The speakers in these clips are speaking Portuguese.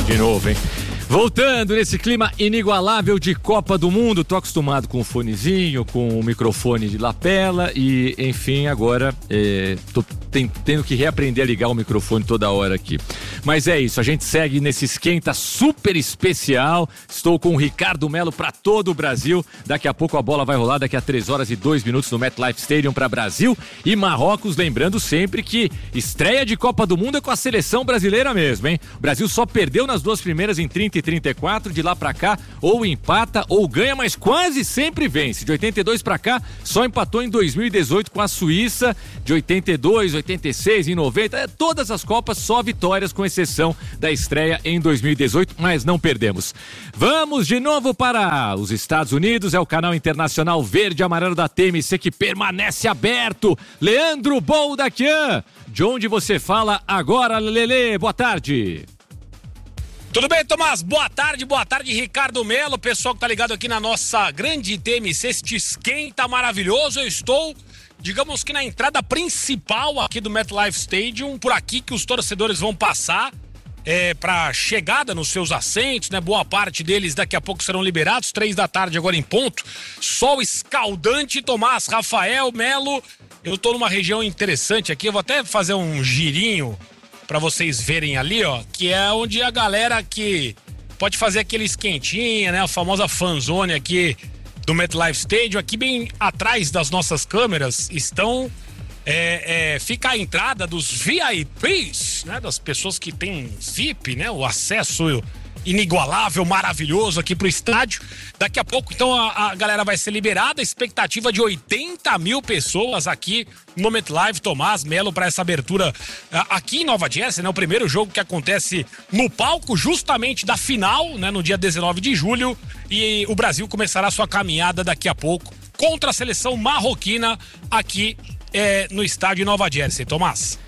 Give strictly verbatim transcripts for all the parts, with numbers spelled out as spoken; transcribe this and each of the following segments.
de novo, hein? Voltando nesse clima inigualável de Copa do Mundo, tô acostumado com o fonezinho, com o microfone de lapela e, enfim, agora é, tô tem, tendo que reaprender a ligar o microfone toda hora aqui. Mas é isso, a gente segue nesse esquenta super especial. Estou com o Ricardo Melo para todo o Brasil. Daqui a pouco a bola vai rolar, daqui a três horas e dois minutos no MetLife Stadium para Brasil e Marrocos. Lembrando sempre que estreia de Copa do Mundo é com a seleção brasileira mesmo, hein? O Brasil só perdeu nas duas primeiras em trinta e trinta e quatro, de lá pra cá ou empata ou ganha, mas quase sempre vence. De oitenta e dois pra cá, só empatou em dois mil e dezoito com a Suíça, de oitenta e dois, oitenta e seis, em noventa, é, todas as Copas só vitórias, com exceção da estreia em dois mil e dezoito, mas não perdemos. Vamos de novo para os Estados Unidos, é o canal internacional verde e amarelo da T M C que permanece aberto. Leandro Boldaquian, de onde você fala agora, Lelê? Boa tarde. Tudo bem, Tomás? Boa tarde, boa tarde, Ricardo Melo, pessoal que tá ligado aqui na nossa grande T M C, este esquenta maravilhoso. Eu estou, digamos que na entrada principal aqui do MetLife Stadium, por aqui que os torcedores vão passar é, para chegada nos seus assentos, né? Boa parte deles daqui a pouco serão liberados, três da tarde agora em ponto. Sol escaldante, Tomás, Rafael, Melo. Eu tô numa região interessante aqui, eu vou até fazer um girinho pra vocês verem ali, ó, que é onde a galera que pode fazer aquele esquentinha, né, a famosa fanzone aqui do MetLife Stadium. Aqui bem atrás das nossas câmeras estão, é, é, fica a entrada dos V I Ps, né, das pessoas que têm V I P, né, o acesso inigualável, maravilhoso aqui pro estádio. Daqui a pouco, então, a, a galera vai ser liberada. Expectativa de oitenta mil pessoas aqui no MetLife, Tomás, Melo, para essa abertura a, aqui em Nova Jersey, né? O primeiro jogo que acontece no palco justamente da final, né? No dia dezenove de julho. E o Brasil começará sua caminhada daqui a pouco contra a seleção marroquina aqui é, no estádio de Nova Jersey, Tomás.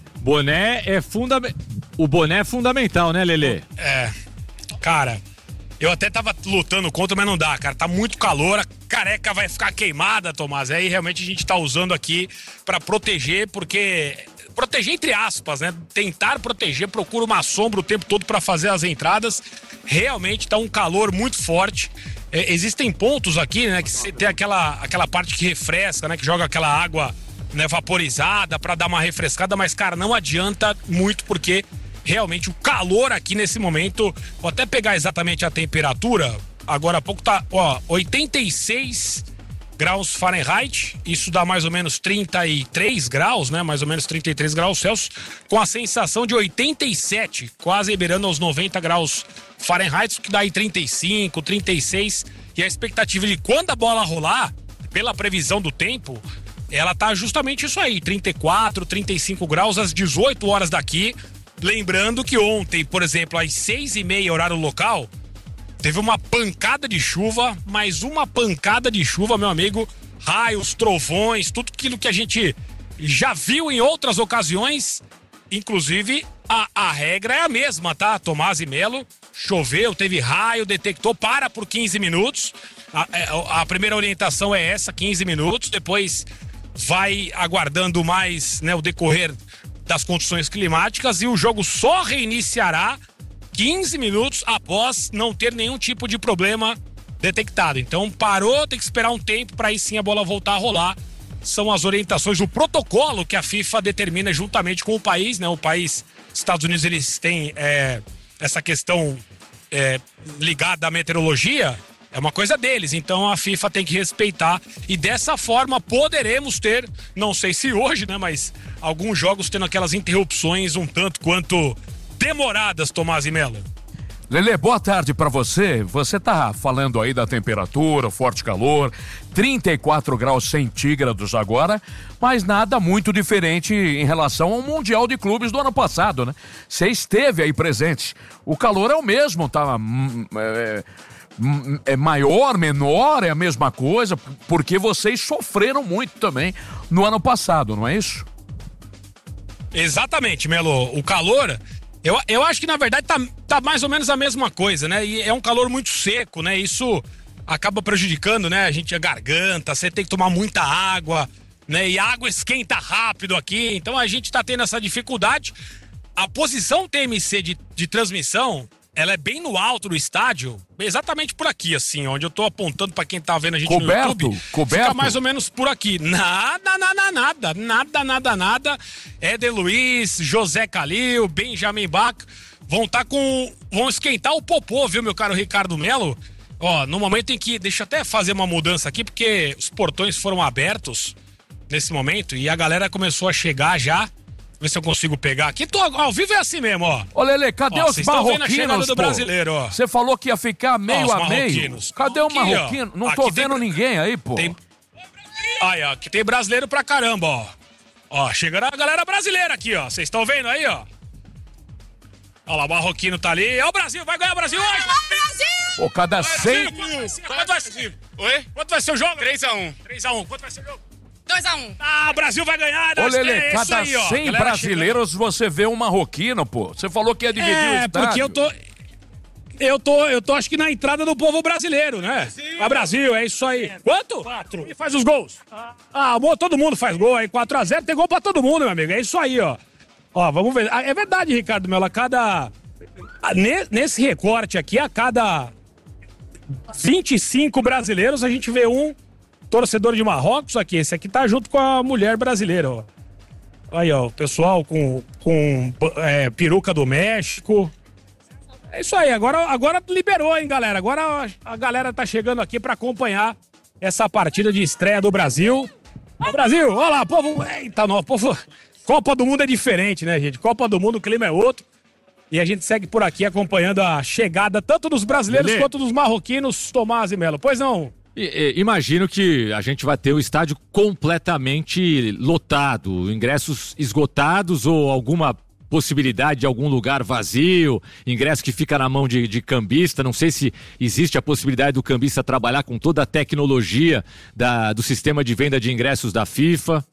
Boné é fundamental. O boné é fundamental, né, Lelê? É. Cara, eu até tava lutando contra, mas não dá, cara. Tá muito calor, a careca vai ficar queimada, Tomás. Aí realmente a gente tá usando aqui pra proteger, porque... Proteger entre aspas, né? Tentar proteger, procura uma sombra o tempo todo pra fazer as entradas. Realmente tá um calor muito forte. É, existem pontos aqui, né? Que tem aquela, aquela parte que refresca, né? Que joga aquela água, né, vaporizada pra dar uma refrescada. Mas, cara, não adianta muito, porque... Realmente o calor aqui nesse momento, vou até pegar exatamente a temperatura, agora há pouco tá, ó, oitenta e seis graus Fahrenheit, isso dá mais ou menos trinta e três graus, né, mais ou menos trinta e três graus Celsius, com a sensação de oitenta e sete, quase beirando aos noventa graus Fahrenheit, que dá aí trinta e cinco, trinta e seis, e a expectativa de quando a bola rolar, pela previsão do tempo, ela tá justamente isso aí, trinta e quatro, trinta e cinco graus às dezoito horas daqui. Lembrando que ontem, por exemplo, às seis e meia, horário local, teve uma pancada de chuva, mais uma pancada de chuva, meu amigo, raios, trovões, tudo aquilo que a gente já viu em outras ocasiões, inclusive a, a regra é a mesma, tá, Tomás e Melo? Choveu, teve raio, detectou, para por quinze minutos, a, a primeira orientação é essa, quinze minutos, depois vai aguardando mais, né, o decorrer das condições climáticas, e o jogo só reiniciará quinze minutos após não ter nenhum tipo de problema detectado. Então parou, tem que esperar um tempo para aí sim a bola voltar a rolar. São as orientações, o protocolo que a FIFA determina juntamente com o país, né? O país, Estados Unidos, eles têm é, essa questão é, ligada à meteorologia, é uma coisa deles, então a FIFA tem que respeitar, e dessa forma poderemos ter, não sei se hoje, né, mas alguns jogos tendo aquelas interrupções um tanto quanto demoradas, Tomás e Melo. Lelê, boa tarde pra você. Você tá falando aí da temperatura, forte calor, trinta e quatro graus centígrados agora, mas nada muito diferente em relação ao Mundial de Clubes do ano passado, né? Você esteve aí presente. O calor é o mesmo, tá... É... é maior, menor, é a mesma coisa, porque vocês sofreram muito também no ano passado, não é isso? Exatamente, Melo. O calor, eu, eu acho que na verdade tá, tá mais ou menos a mesma coisa, né? E é um calor muito seco, né? Isso acaba prejudicando, né? A gente, a garganta, você tem que tomar muita água, né? E a água esquenta rápido aqui, então a gente tá tendo essa dificuldade. A posição T M C de, de transmissão ela é bem no alto do estádio, exatamente por aqui, assim, onde eu tô apontando pra quem tá vendo a gente coberto, no YouTube. Coberto? Fica mais ou menos por aqui. Nada, nada, nada, nada, nada, nada. Éder Luiz, José Calil, Benjamin Bach vão tá com... vão esquentar o popô, viu, meu caro Ricardo Melo? Ó, no momento em que... Deixa eu até fazer uma mudança aqui, porque os portões foram abertos nesse momento e a galera começou a chegar já. Ver se eu consigo pegar aqui. Tô, ao vivo é assim mesmo, ó. Ô, Lelê, cadê ó, os marroquinos, do brasileiro, ó. Você falou que ia ficar meio ó, a meio. Cadê o marroquino? Ó. Não aqui tô vendo tem... ninguém aí, pô. Tem... Aí, ó, aqui tem brasileiro pra caramba, ó. Ó, chegando a galera brasileira aqui, ó. Vocês estão vendo aí, ó. Olha lá, o marroquino tá ali. É o Brasil, vai ganhar o Brasil hoje! Vai, Brasil! Pô, cada cem... Quanto vai ser? Oi? Quanto vai ser o jogo? três a um. três a um. Quanto vai ser o jogo? dois a um. Ah, o Brasil vai ganhar. Ô, Lelê, é cada aí, cem brasileiros chegando. Você vê um marroquino, pô. Você falou que ia dividir é, o estádio. É, porque eu tô... Eu tô, eu tô, acho que na entrada do povo brasileiro, né? A Brasil, é isso aí. Quanto? Quatro. E faz os gols. Ah, todo mundo faz gol aí, quatro a zero. Tem gol pra todo mundo, meu amigo. É isso aí, ó. Ó, vamos ver. É verdade, Ricardo Melo, a cada... Nesse recorte aqui, a cada vinte e cinco brasileiros, a gente vê um torcedor de Marrocos aqui. Esse aqui tá junto com a mulher brasileira, ó. Aí, ó, o pessoal com, com é, peruca do México. É isso aí, agora, agora liberou, hein, galera? Agora a galera tá chegando aqui pra acompanhar essa partida de estreia do Brasil. O Brasil, olha lá, povo... Eita, não, povo... Copa do Mundo é diferente, né, gente? Copa do Mundo, o clima é outro. E a gente segue por aqui acompanhando a chegada tanto dos brasileiros Lelê. quanto dos marroquinos, Tomás e Melo. Pois não? E, e, imagino que a gente vai ter o estádio completamente lotado, ingressos esgotados ou alguma possibilidade de algum lugar vazio, ingresso que fica na mão de, de cambista. Não sei se existe a possibilidade do cambista trabalhar com toda a tecnologia da, do sistema de venda de ingressos da FIFA.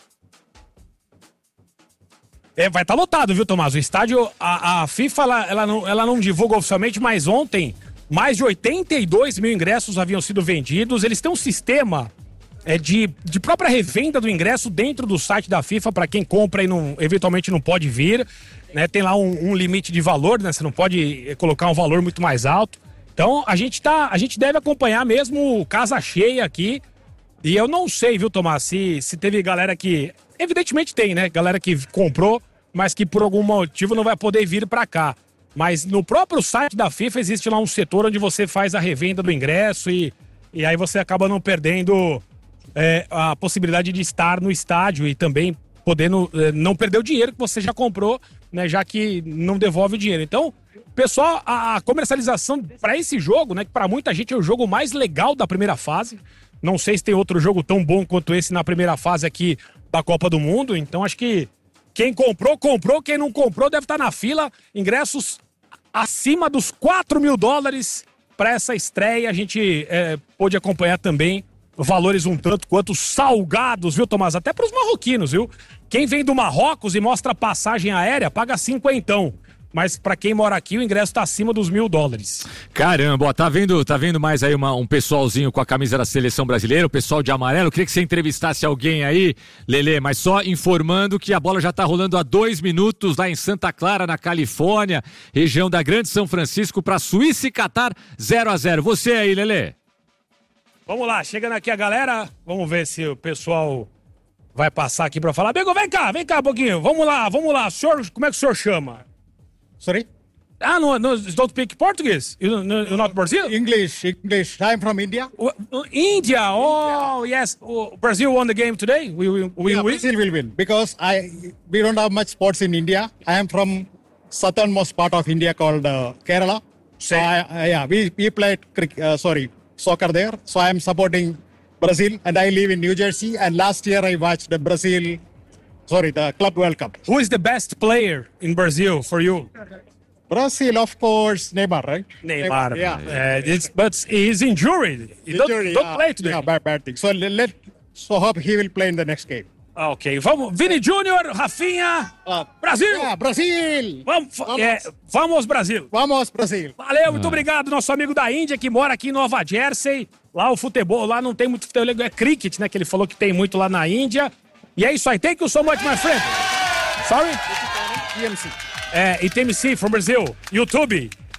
É, vai estar tá lotado, viu, Tomás? O estádio, a, a FIFA, ela, ela, não, ela não divulga oficialmente, mas ontem mais de oitenta e dois mil ingressos haviam sido vendidos. Eles têm um sistema é, de, de própria revenda do ingresso dentro do site da FIFA para quem compra e não, eventualmente não pode vir. Né? Tem lá um, um limite de valor, né? Você não pode colocar um valor muito mais alto. Então a gente, tá, a gente deve acompanhar mesmo casa cheia aqui. E eu não sei, viu, Tomás, se, se teve galera que... Evidentemente tem, né? Galera que comprou, mas que por algum motivo não vai poder vir para cá. Mas no próprio site da FIFA existe lá um setor onde você faz a revenda do ingresso e, e aí você acaba não perdendo é, a possibilidade de estar no estádio e também podendo é, não perder o dinheiro que você já comprou, né? Já que não devolve o dinheiro. Então, pessoal, a, a comercialização para esse jogo, né? Que para muita gente é o jogo mais legal da primeira fase. Não sei se tem outro jogo tão bom quanto esse na primeira fase aqui da Copa do Mundo. Então, acho que quem comprou, comprou. Quem não comprou deve estar na fila. Ingressos acima dos quatro mil dólares para essa estreia. A gente é, pôde acompanhar também valores um tanto quanto salgados, viu, Tomás? Até para os marroquinos, viu? Quem vem do Marrocos e mostra passagem aérea, paga cinquentão. Mas para quem mora aqui, o ingresso tá acima dos mil dólares. Caramba, ó, tá vendo, tá vendo mais aí uma, um pessoalzinho com a camisa da seleção brasileira, o pessoal de amarelo. Eu queria que você entrevistasse alguém aí, Lelê, mas só informando que a bola já tá rolando há dois minutos lá em Santa Clara, na Califórnia, região da Grande São Francisco, para Suíça e Catar, zero a zero. Você aí, Lelê. Vamos lá, chegando aqui a galera, vamos ver se o pessoal vai passar aqui para falar. Bego, vem cá, vem cá um pouquinho, vamos lá, vamos lá. O senhor, como é que o senhor chama? Sorry? Ah, no, no, don't speak Portuguese? You, no, you're not Brazil? English, English. I'm from India. Uh, India, oh, yes. Uh, Brazil won the game today. We will we, yeah, win. Brazil will win because I we don't have much sports in India. I am from southernmost part of India called uh, Kerala. So I, I, yeah, we we played uh, sorry soccer there. So I am supporting Brazil, and I live in New Jersey. And last year I watched the Brazil. Sorry, the Club World Cup. Who is the best player in Brazil for you? Brazil, of course, Neymar, right? Neymar, Neymar yeah. Uh, it's, but he's injured. He Injury, don't, don't yeah, play today. Yeah, bad, bad thing. So let, so hope he will play in the next game. Ok, vamos. Vini Júnior, Rafinha, uh, Brasil! Yeah, Brasil! Vamos, vamos. É, vamos, Brasil! Vamos, Brasil! Valeu, ah. muito obrigado, nosso amigo da Índia que mora aqui em Nova Jersey. Lá o futebol, lá não tem muito futebol, é cricket, né? Que ele falou que tem muito lá na Índia. E é isso aí. Thank you so much, my friend. Sorry? T M C. É, T M C from Brazil. YouTube.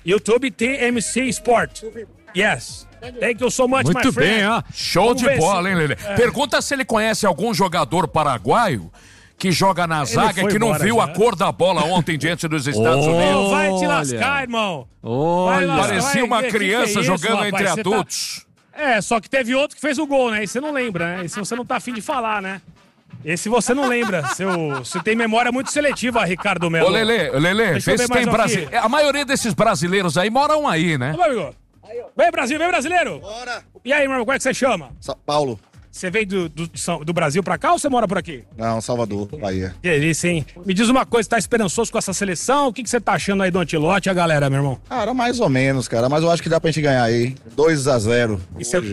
YouTube T M C Sport. Yes. Thank you so much, Muito my friend. bem, ó. Show Vamos de ver bola, se- hein, Lelê? É. Pergunta se ele conhece algum jogador paraguaio que joga na zaga foi que não embora viu já. a cor da bola ontem diante dos Estados Oh. Unidos. Ô, vai te Olha. lascar, irmão. Vai Olha. lascar. Parecia vai uma ver, que que criança é isso, jogando rapaz? entre Você tá- adultos. É, só que teve outro que fez o gol, né? E você não lembra, né? Esse você não tá afim de falar, né? Esse você não lembra. Seu, você tem memória muito seletiva, Ricardo Melo. Ô, Lelê, Lelê, Deixa eu vê ver se mais tem um Brasil. aqui. A maioria desses brasileiros aí moram aí, né? Ô, meu amigo. Vem, Brasil, vem, brasileiro. Bora! E aí, meu irmão, como é que você chama? São Paulo. Você veio do, do, São- do Brasil pra cá ou você mora por aqui? Não, Salvador, Bahia. Que delícia, hein? Me diz uma coisa, tá esperançoso com essa seleção? O que, que você tá achando aí do Antilote e a galera, meu irmão? Cara, mais ou menos, cara. Mas eu acho que dá pra gente ganhar aí. dois a zero. E você,